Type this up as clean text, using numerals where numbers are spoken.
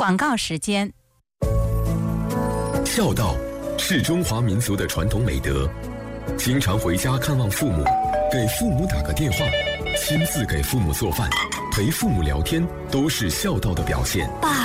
广告时间。 孝道是中华民族的传统美德，经常回家看望父母，给父母打个电话，亲自给父母做饭，陪父母聊天，都是孝道的表现。 爸